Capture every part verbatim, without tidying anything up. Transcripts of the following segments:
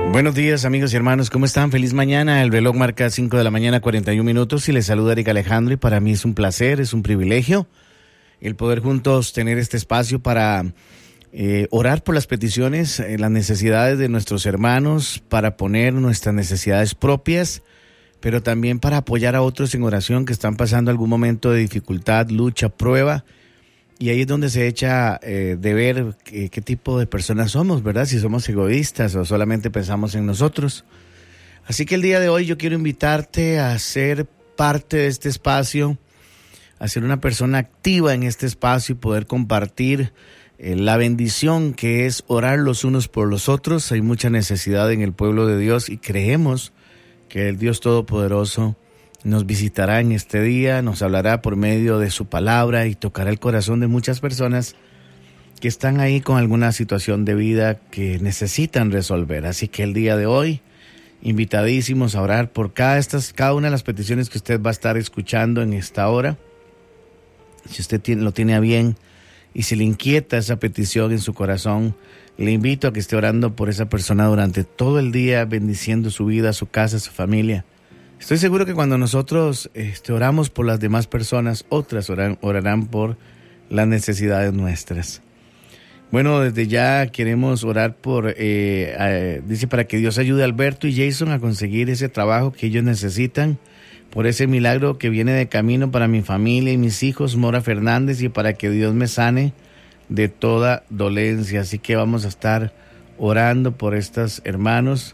Buenos días, amigos y hermanos, ¿cómo están? Feliz mañana. El reloj marca cinco de la mañana, cuarenta y un minutos, y les saluda Eric Alejandro, y para mí es un placer, es un privilegio el poder juntos tener este espacio para eh, orar por las peticiones, eh, las necesidades de nuestros hermanos, para poner nuestras necesidades propias, pero también para apoyar a otros en oración que están pasando algún momento de dificultad, lucha, prueba. Y ahí es donde se echa eh, de ver qué, qué tipo de personas somos, ¿verdad? Si somos egoístas o solamente pensamos en nosotros. Así que el día de hoy yo quiero invitarte a ser parte de este espacio, a ser una persona activa en este espacio y poder compartir eh, la bendición que es orar los unos por los otros. Hay mucha necesidad en el pueblo de Dios y creemos que el Dios Todopoderoso nos visitará en este día, nos hablará por medio de su palabra y tocará el corazón de muchas personas que están ahí con alguna situación de vida que necesitan resolver. Así que el día de hoy, invitadísimos a orar por cada, estas, cada una de las peticiones que usted va a estar escuchando en esta hora. Si usted tiene, lo tiene a bien y si le inquieta esa petición en su corazón, le invito a que esté orando por esa persona durante todo el día, bendiciendo su vida, su casa, su familia. Estoy seguro que cuando nosotros este, oramos por las demás personas, otras oran, orarán por las necesidades nuestras. Bueno, desde ya queremos orar por, eh, eh, dice, para que Dios ayude a Alberto y Jason a conseguir ese trabajo que ellos necesitan, por ese milagro que viene de camino para mi familia y mis hijos, Mora Fernández, y para que Dios me sane de toda dolencia. Así que vamos a estar orando por estos hermanos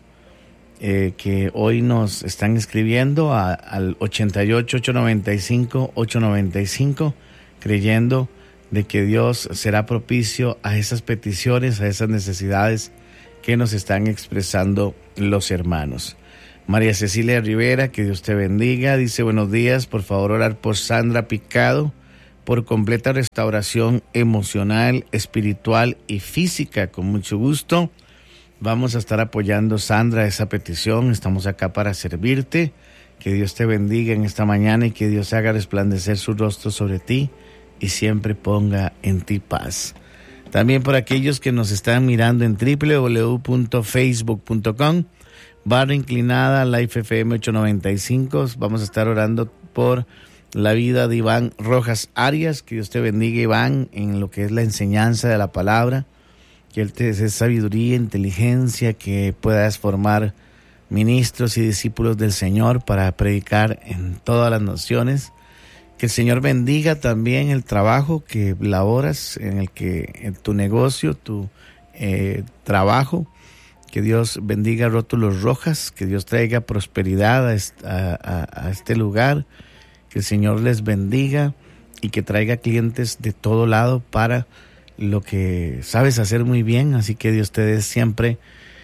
Eh, que hoy nos están escribiendo a, al ochenta y ocho, ochocientos noventa y cinco, ochocientos noventa y cinco, creyendo de que Dios será propicio a esas peticiones, a esas necesidades que nos están expresando los hermanos. María Cecilia Rivera, que Dios te bendiga, dice: buenos días, por favor orar por Sandra Picado, por completa restauración emocional, espiritual y física. Con mucho gusto vamos a estar apoyando, Sandra, esa petición. Estamos acá para servirte. Que Dios te bendiga en esta mañana y que Dios haga resplandecer su rostro sobre ti y siempre ponga en ti paz. También por aquellos que nos están mirando en doble u doble u doble u punto facebook punto com, barra inclinada, Life F M ochocientos noventa y cinco. Vamos a estar orando por la vida de Iván Rojas Arias. Que Dios te bendiga, Iván, en lo que es la enseñanza de la palabra. Que Él te dé sabiduría, inteligencia, que puedas formar ministros y discípulos del Señor para predicar en todas las naciones. Que el Señor bendiga también el trabajo que laboras, en el que en tu negocio, tu eh, trabajo. Que Dios bendiga Rótulos Rojas, que Dios traiga prosperidad a, esta, a, a este lugar. Que el Señor les bendiga y que traiga clientes de todo lado para lo que sabes hacer muy bien. Así que Dios te dé siempre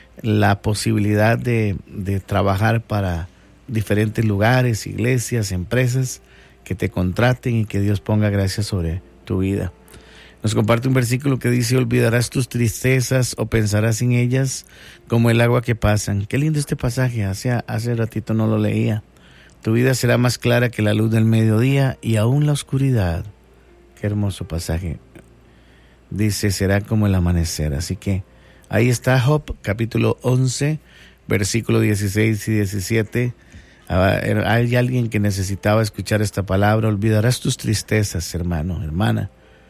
la posibilidad de, de trabajar para diferentes lugares, iglesias, empresas, que te contraten y que Dios ponga gracia sobre tu vida. Nos comparte un versículo que dice: olvidarás tus tristezas o pensarás en ellas como el agua que pasan. Qué lindo este pasaje, hace, hace ratito no lo leía. Tu vida será más clara que la luz del mediodía y aún la oscuridad. Qué hermoso pasaje. Dice, será como el amanecer. Así que ahí está Job, capítulo once, versículo dieciséis y diecisiete. Hay alguien que necesitaba escuchar esta palabra. Olvidarás tus tristezas, hermano, hermana,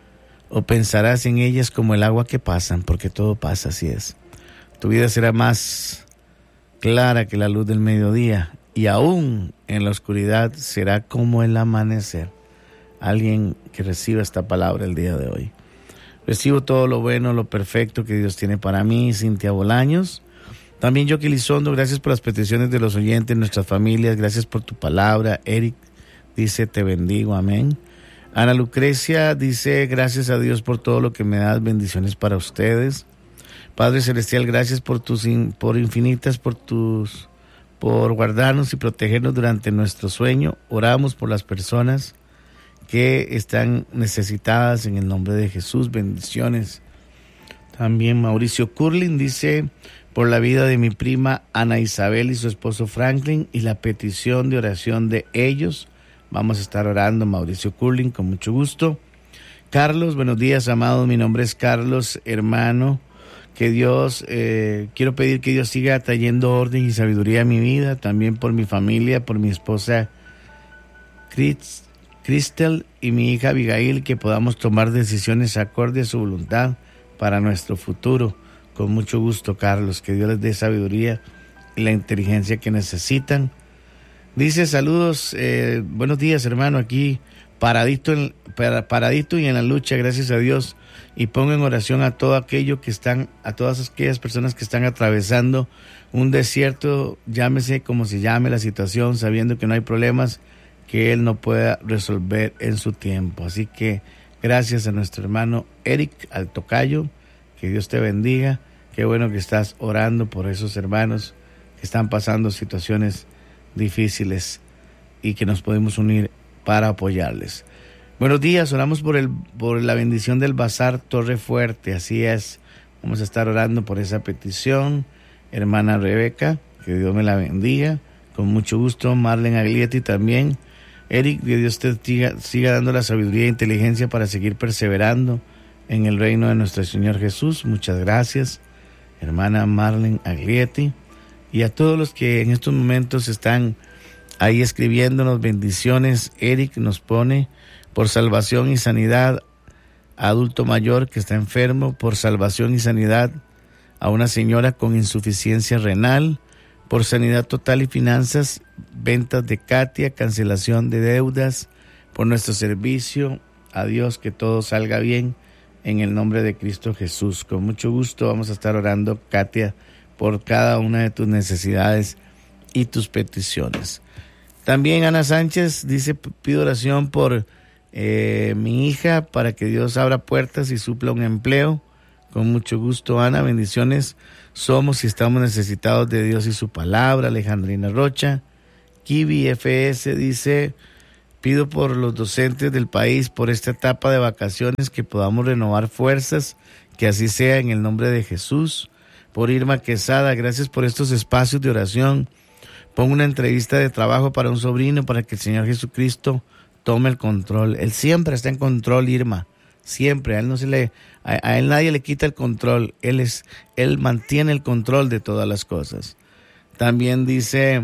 o pensarás en ellas como el agua que pasan, porque todo pasa, así es. Tu vida será más clara que la luz del mediodía y aún en la oscuridad será como el amanecer. Alguien que reciba esta palabra el día de hoy. Recibo todo lo bueno, lo perfecto que Dios tiene para mí. Cintia Bolaños. También Yoki Lizondo, gracias por las peticiones de los oyentes, nuestras familias. Gracias por tu palabra. Eric dice, te bendigo, amén. Ana Lucrecia dice, gracias a Dios por todo lo que me das, bendiciones para ustedes. Padre Celestial, gracias por tus por infinitas, por tus, por guardarnos y protegernos durante nuestro sueño. Oramos por las personas que están necesitadas en el nombre de Jesús, bendiciones. También Mauricio Curlin dice, por la vida de mi prima Ana Isabel y su esposo Franklin y la petición de oración de ellos. Vamos a estar orando, Mauricio Curlin, con mucho gusto. Carlos, buenos días, amados, mi nombre es Carlos, hermano. que Dios, eh, quiero pedir que Dios siga trayendo orden y sabiduría a mi vida, también por mi familia, por mi esposa Chris, Cristel y mi hija Abigail, que podamos tomar decisiones acorde a su voluntad para nuestro futuro. Con mucho gusto, Carlos, que Dios les dé sabiduría y la inteligencia que necesitan. Dice, saludos, eh, buenos días, hermano, aquí paradito, en, paradito y en la lucha, gracias a Dios, y pongo en oración a todo aquello que están, a todas aquellas personas que están atravesando un desierto, llámese como se llame la situación, sabiendo que no hay problemas que Él no pueda resolver en su tiempo. Así que gracias a nuestro hermano Eric, al tocayo, que Dios te bendiga. Qué bueno que estás orando por esos hermanos que están pasando situaciones difíciles y que nos podemos unir para apoyarles. Buenos días, oramos por el por la bendición del Bazar Torre Fuerte, así es, vamos a estar orando por esa petición. Hermana Rebeca, que Dios me la bendiga, con mucho gusto. Marlene Aglietti también. Eric, que Dios te siga, siga dando la sabiduría e inteligencia para seguir perseverando en el reino de nuestro Señor Jesús. Muchas gracias, hermana Marlene Aglietti. Y a todos los que en estos momentos están ahí escribiéndonos bendiciones. Eric nos pone por salvación y sanidad a adulto mayor que está enfermo, por salvación y sanidad a una señora con insuficiencia renal, por sanidad total y finanzas, ventas de Katia, cancelación de deudas, por nuestro servicio. A Dios, que todo salga bien en el nombre de Cristo Jesús. Con mucho gusto vamos a estar orando, Katia, por cada una de tus necesidades y tus peticiones. También Ana Sánchez dice, pido oración por eh, mi hija, para que Dios abra puertas y supla un empleo. Con mucho gusto, Ana, bendiciones. Somos y estamos necesitados de Dios y su palabra. Alejandrina Rocha. Kiwi F S dice, pido por los docentes del país, por esta etapa de vacaciones, que podamos renovar fuerzas, que así sea en el nombre de Jesús. Por Irma Quesada, gracias por estos espacios de oración. Pongo una entrevista de trabajo para un sobrino, para que el Señor Jesucristo tome el control. Él siempre está en control, Irma, siempre. A él no se le, a, a él nadie le quita el control. Él es, él mantiene el control de todas las cosas. También dice,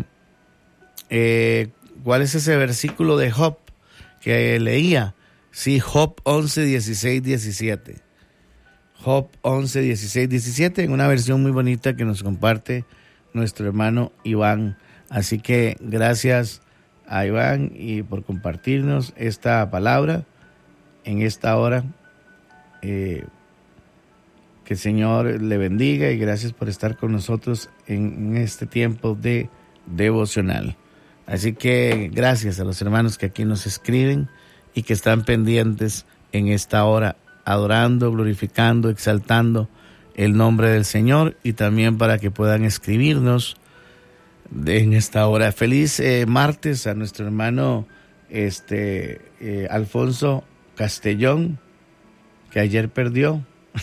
eh, ¿cuál es ese versículo de Job que leía? Sí, Job once, dieciséis, diecisiete. Job once, dieciséis, diecisiete, en una versión muy bonita que nos comparte nuestro hermano Iván. Así que gracias a Iván y por compartirnos esta palabra en esta hora. Eh, que el Señor le bendiga y gracias por estar con nosotros en, en este tiempo de devocional. Así que gracias a los hermanos que aquí nos escriben y que están pendientes en esta hora, adorando, glorificando, exaltando el nombre del Señor, y también para que puedan escribirnos en esta hora. Feliz eh, martes a nuestro hermano este eh, Alfonso Castellón, que ayer perdió,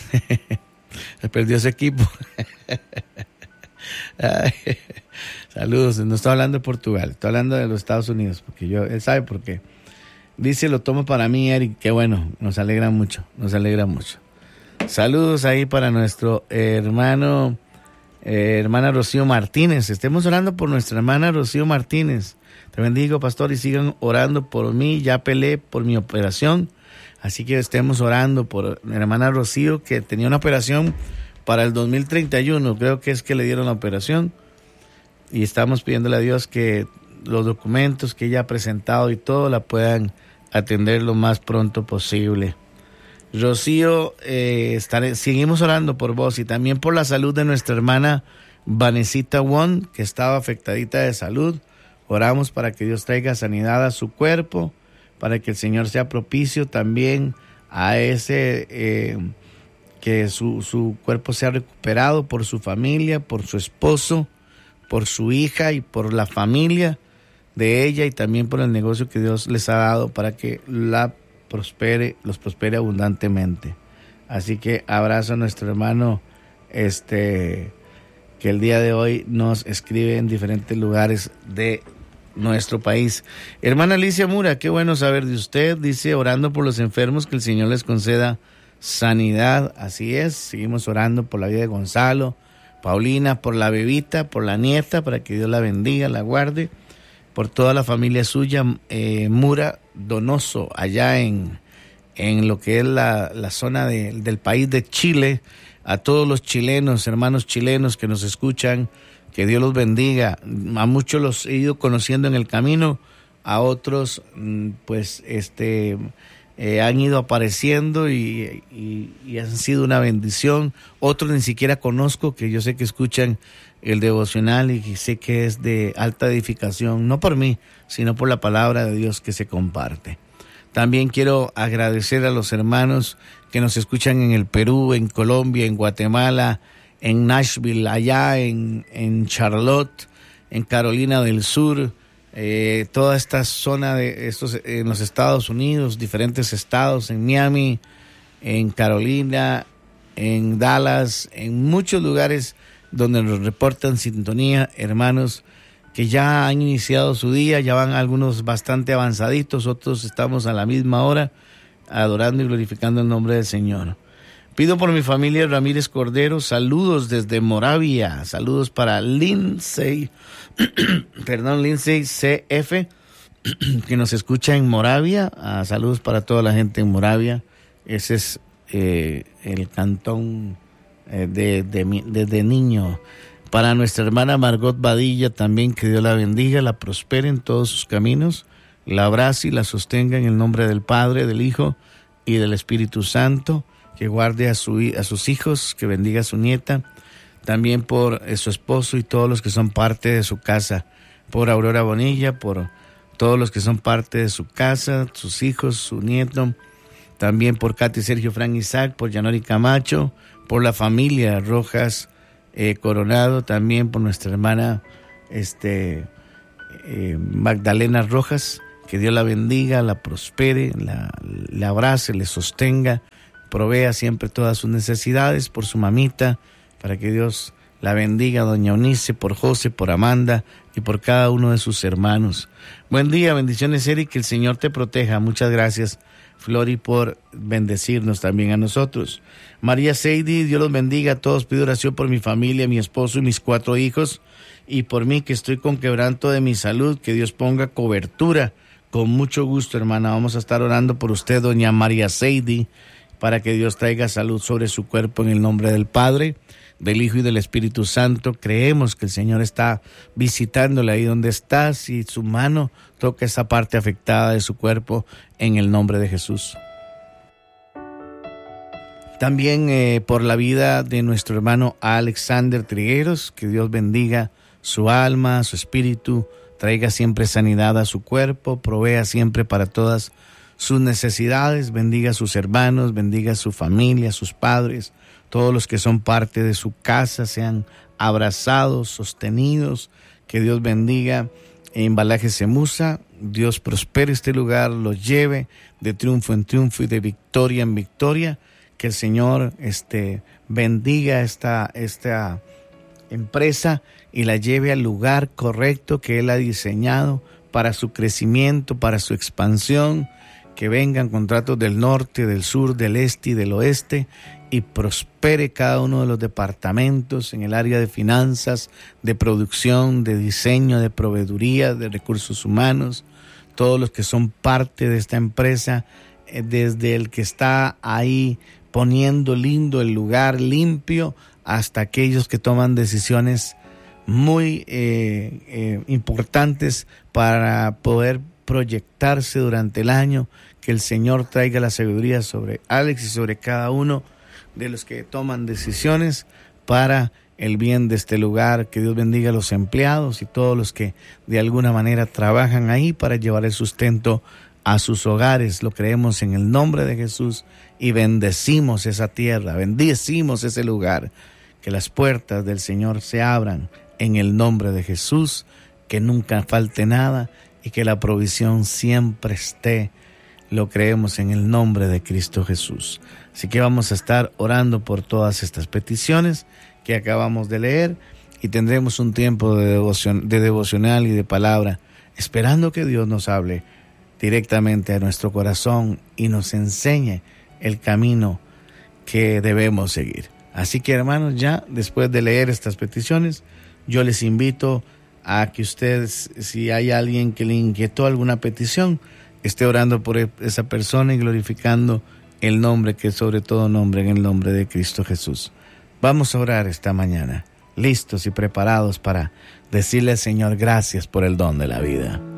perdió su equipo. Ay, saludos, no estoy hablando de Portugal, estoy hablando de los Estados Unidos, porque yo, él sabe por qué. Dice, lo tomo para mí, Eric, que bueno, nos alegra mucho, nos alegra mucho. Saludos ahí para nuestro hermano, eh, hermana Rocío Martínez. Estemos orando por nuestra hermana Rocío Martínez. Te bendigo, pastor, y sigan orando por mí. Ya peleé por mi operación, así que estemos orando por mi hermana Rocío, que tenía una operación para el dos mil treinta y uno, creo que es que le dieron la operación, y estamos pidiéndole a Dios que los documentos que ella ha presentado y todo la puedan atender lo más pronto posible. Rocío, eh, estaré, seguimos orando por vos y también por la salud de nuestra hermana Vanesita Won, que estaba afectadita de salud. Oramos para que Dios traiga sanidad a su cuerpo, para que el Señor sea propicio también a ese, eh, que su, su cuerpo sea recuperado por su familia, por su esposo, por su hija y por la familia de ella, y también por el negocio que Dios les ha dado para que la prospere, los prospere abundantemente. Así que abrazo a nuestro hermano este que el día de hoy nos escribe en diferentes lugares de nuestro país. Hermana Alicia Mura, qué bueno saber de usted. Dice, orando por los enfermos, que el Señor les conceda sanidad, así es. Seguimos orando por la vida de Gonzalo, Paulina, por la bebita, por la nieta, para que Dios la bendiga, la guarde, por toda la familia suya, eh, Mura Donoso, allá en, en lo que es la, la zona de, del país de Chile, a todos los chilenos, hermanos chilenos que nos escuchan, que Dios los bendiga. A muchos los he ido conociendo en el camino, a otros pues este eh, han ido apareciendo y, y, y han sido una bendición. Otros ni siquiera conozco, que yo sé que escuchan el devocional y sé que es de alta edificación, no por mí, sino por la palabra de Dios que se comparte. También quiero agradecer a los hermanos que nos escuchan en el Perú, en Colombia, en Guatemala, en Nashville, allá en, en Charlotte, en Carolina del Sur, eh, toda esta zona de estos en los Estados Unidos, diferentes estados, en Miami, en Carolina, en Dallas, en muchos lugares donde nos reportan sintonía, hermanos que ya han iniciado su día, ya van algunos bastante avanzaditos, otros estamos a la misma hora adorando y glorificando el nombre del Señor. Pido por mi familia Ramírez Cordero, saludos desde Moravia, saludos para Lindsay, perdón, Lindsay C F, que nos escucha en Moravia, ah, saludos para toda la gente en Moravia, ese es eh, el cantón eh, de, de, de, de niño. Para nuestra hermana Margot Badilla también, que Dios la bendiga, la prospere en todos sus caminos, la abrace y la sostenga en el nombre del Padre, del Hijo y del Espíritu Santo, que guarde a, su, a sus hijos, que bendiga a su nieta, también por eh, su esposo y todos los que son parte de su casa, por Aurora Bonilla, por todos los que son parte de su casa, sus hijos, su nieto, también por Katy Sergio Frank Isaac, por Yanori Camacho, por la familia Rojas Eh, Coronado, también por nuestra hermana este, eh, Magdalena Rojas, que Dios la bendiga, la prospere, la, la abrace, le sostenga, provea siempre todas sus necesidades, por su mamita, para que Dios la bendiga, doña Eunice, por José, por Amanda y por cada uno de sus hermanos. Buen día, bendiciones, Eric, que el Señor te proteja. Muchas gracias, Flori, por bendecirnos también a nosotros. María Seidi, Dios los bendiga a todos. Pido oración por mi familia, mi esposo y mis cuatro hijos, y por mí, que estoy con quebranto de mi salud, que Dios ponga cobertura. Con mucho gusto, hermana, vamos a estar orando por usted, doña María Seidi, para que Dios traiga salud sobre su cuerpo en el nombre del Padre, del Hijo y del Espíritu Santo. Creemos que el Señor está visitándole ahí donde está, si su mano toca esa parte afectada de su cuerpo, en el nombre de Jesús. También eh, por la vida de nuestro hermano Alexander Trigueros, que Dios bendiga su alma, su espíritu, traiga siempre sanidad a su cuerpo, provea siempre para todas sus necesidades, bendiga a sus hermanos, bendiga a su familia, a sus padres, todos los que son parte de su casa, sean abrazados, sostenidos, que Dios bendiga Embalajes Semusa, Dios prospere este lugar, los lleve de triunfo en triunfo y de victoria en victoria, que el Señor este, bendiga esta, esta empresa y la lleve al lugar correcto que Él ha diseñado para su crecimiento, para su expansión, que vengan contratos del norte, del sur, del este y del oeste, y prospere cada uno de los departamentos en el área de finanzas, de producción, de diseño, de proveeduría, de recursos humanos, todos los que son parte de esta empresa, desde el que está ahí poniendo lindo el lugar, limpio, hasta aquellos que toman decisiones muy eh, eh, importantes para poder proyectarse durante el año. Que el Señor traiga la sabiduría sobre Alex y sobre cada uno de los que toman decisiones para el bien de este lugar. Que Dios bendiga a los empleados y todos los que de alguna manera trabajan ahí para llevar el sustento a sus hogares. Lo creemos en el nombre de Jesús y bendecimos esa tierra, bendecimos ese lugar. Que las puertas del Señor se abran en el nombre de Jesús, que nunca falte nada y que la provisión siempre esté. Lo creemos en el nombre de Cristo Jesús. Así que vamos a estar orando por todas estas peticiones que acabamos de leer y tendremos un tiempo de devoción, de devocional y de palabra, esperando que Dios nos hable directamente a nuestro corazón y nos enseñe el camino que debemos seguir. Así que, hermanos, ya después de leer estas peticiones, yo les invito a que ustedes, si hay alguien que le inquietó alguna petición, esté orando por esa persona y glorificando el nombre que es sobre todo nombre, en el nombre de Cristo Jesús. Vamos a orar esta mañana, listos y preparados para decirle al Señor gracias por el don de la vida.